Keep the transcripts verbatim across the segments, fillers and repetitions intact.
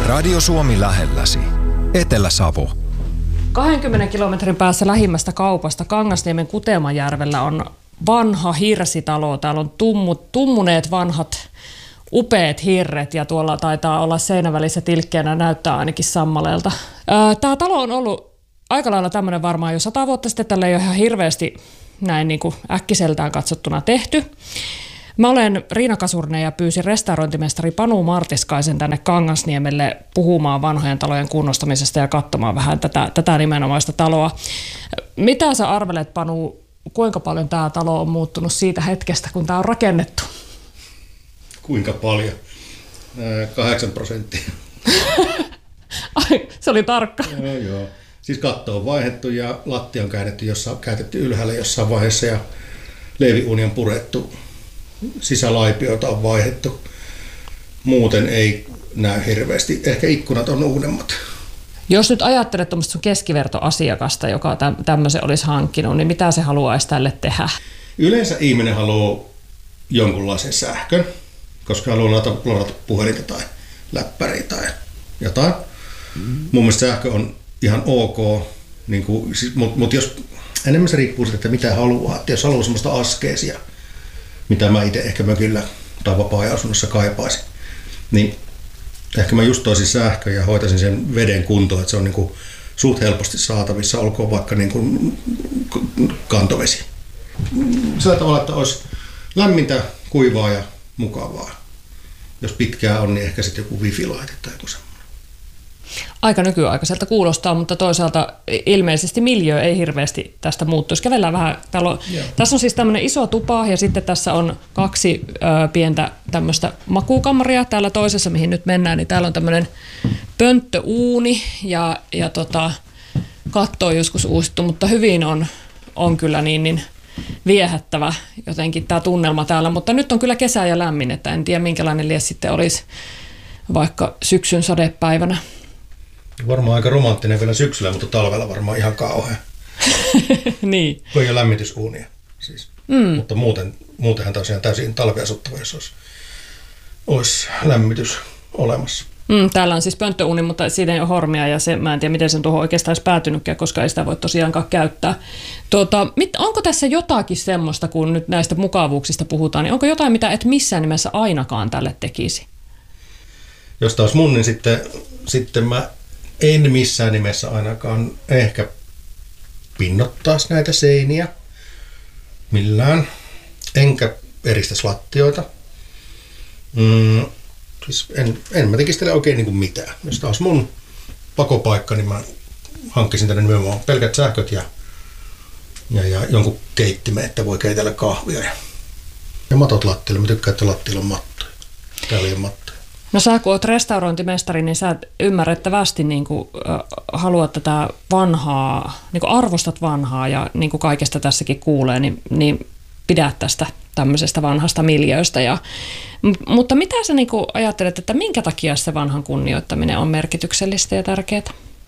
Radio Suomi lähelläsi. Etelä-Savo. kahdenkymmenen kilometrin päässä lähimmästä kaupasta Kangasniemen Kutelmajärvellä on vanha hirsitalo. Täällä on tummut, tummuneet vanhat upeat hirret ja tuolla taitaa olla seinävälissä tilkkeenä, näyttää ainakin sammaleelta. Tämä talo on ollut aika lailla tämmöinen varmaan jo sata vuotta sitten. Tällä ei ole ihan hirveästi näin niin kuin äkkiseltään katsottuna tehty. Mä olen Riina Kasurinen ja pyysin restaurointimestari Panu Martiskaisen tänne Kangasniemelle puhumaan vanhojen talojen kunnostamisesta ja katsomaan vähän tätä, tätä nimenomaista taloa. Mitä sä arvelet, Panu, kuinka paljon tämä talo on muuttunut siitä hetkestä, kun tämä on rakennettu? Kuinka paljon? Kahdeksan prosenttia. Ai, se oli tarkka. Joo, joo. Siis katto on vaihdettu ja lattia on käännetty, jossa on käytetty ylhäällä jossain vaiheessa ja leiviuuni on purettu. Sisälaipioita on vaihdettu. Muuten ei näy hirveästi. Ehkä ikkunat on uudemmat. Jos nyt ajattelet tuommoista sun keskivertoasiakasta, joka tämmöisen olisi hankkinut, niin mitä se haluaisi tälle tehdä? Yleensä ihminen haluaa jonkunlaisen sähkön, koska haluaa ladata puhelinta tai läppäriä tai jotain. Mm. Mun mielestä sähkö on ihan ok, niin kuin, mutta mut jos enemmän se riippuu siitä, että mitä haluaa. Että jos haluaa semmoista askeesia, mitä mä itse ehkä mökillä tai vapaa-ajan-asunnossa kaipaisin, niin ehkä mä just toisin sähkön ja hoitaisin sen veden kuntoon, että se on niin kuin suht helposti saatavissa, olkoon vaikka niin kuin kantovesi. Sillä tavalla, että olisi lämmintä, kuivaa ja mukavaa. Jos pitkää on, niin ehkä sitten joku wifi-laite tai joku semmoinen. Aika nykyaikaiselta kuulostaa, mutta toisaalta ilmeisesti miljöö ei hirveästi tästä muuttuisi. Kävellään vähän. On, tässä on siis tämmöinen iso tupa ja sitten tässä on kaksi ö, pientä tämmöistä makuukamaria. Täällä toisessa, mihin nyt mennään, niin täällä on tämmöinen pönttöuuni ja, ja tota, katto on joskus uusittu, mutta hyvin on, on kyllä niin, niin viehättävä jotenkin tämä tunnelma täällä. Mutta nyt on kyllä kesä ja lämmin, että en tiedä minkälainen lies sitten olisi vaikka syksyn sadepäivänä. Varmaan aika romanttinen vielä syksyllä, mutta talvella varmaan ihan kauhea. Niin. Kun ei ole lämmitysuunia. Siis. Mm. Mutta muuten, muutenhan tosiaan täysin talviasuttava, jos olisi, olisi lämmitys olemassa. Mm, täällä on siis pönttöuuni, mutta siitä ei ole hormia ja se, mä en tiedä miten sen tuohon oikeastaan olisi päätynytkään, koska ei sitä voi tosiaankaan käyttää. Tuota, mit, onko tässä jotakin semmoista, kun nyt näistä mukavuuksista puhutaan, niin onko jotain, mitä et missään nimessä ainakaan tälle tekisi? Jos taas mun, niin sitten, sitten mä en missään nimessä ainakaan ehkä pinnottaisi näitä seiniä millään, enkä eristäisi lattioita. Mm, siis en, en mä tekisi tälle oikein niin kuin mitään. Jos taas mun pakopaikka, niin mä hankkisin tänne nimenomaan pelkät sähköt ja, ja, ja jonkun keittimen, että voi keitellä kahvia. Ja, ja matot lattialle. Mä tykkään, että lattialla on mattoja. Täällä ei ole mattoja. No sä kun oot restaurointimestari, niin sä ymmärrettävästi niin kuin, äh, haluat tätä vanhaa, niin kuin arvostat vanhaa ja niin kuin kaikesta tässäkin kuulee, niin, niin pidät tästä tämmöisestä vanhasta miljööstä. Ja, m- mutta mitä sä niin kuin ajattelet, että minkä takia se vanhan kunnioittaminen on merkityksellistä ja tärkeää?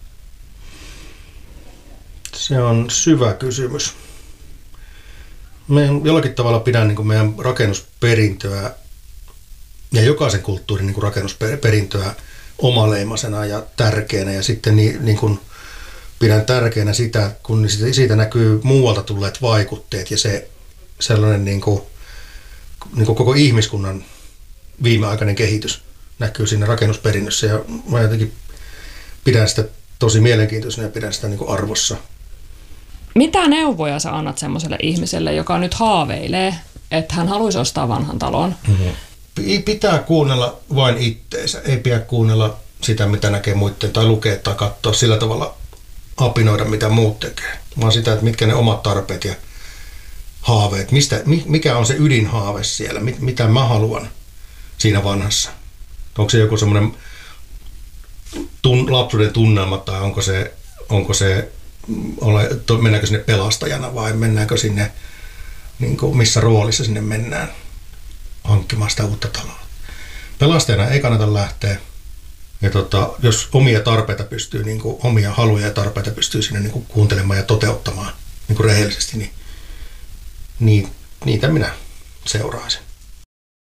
Se on syvä kysymys. Mä jollakin tavalla pidän niin kuin meidän rakennusperintöä ja jokaisen kulttuurin niin kuin rakennusperintöä omaleimaisena ja tärkeänä. Ja sitten niin, niin kuin pidän tärkeänä sitä, kun siitä näkyy muualta tulleet vaikutteet ja se sellainen niin kuin, niin kuin koko ihmiskunnan viimeaikainen kehitys näkyy siinä rakennusperinnössä. Ja mä jotenkin pidän sitä tosi mielenkiintoisena ja pidän sitä niin kuin arvossa. Mitä neuvoja sä annat semmoiselle ihmiselle, joka nyt haaveilee, että hän haluaisi ostaa vanhan talon? Mm-hmm. Pitää kuunnella vain itteensä, ei pidä kuunnella sitä, mitä näkee muiden tai lukea tai katsoa sillä tavalla apinoida, mitä muut tekee, vaan sitä, että mitkä ne omat tarpeet ja haaveet, mistä, mikä on se ydinhaave siellä, mit, mitä mä haluan siinä vanhassa. Onko se joku semmoinen tun, lapsuuden tunnelma tai onko se, onko se ole, to, mennäänkö sinne pelastajana vai mennäänkö sinne, niin kuin, missä roolissa sinne mennään hankkimaan sitä uutta taloa. Pelastajana ei kannata lähteä. Ja tota, jos omia tarpeita pystyy, niin kuin omia haluja ja tarpeita pystyy sinne niin kuin kuuntelemaan ja toteuttamaan niin kuin rehellisesti, niin, niin niitä minä seuraisin.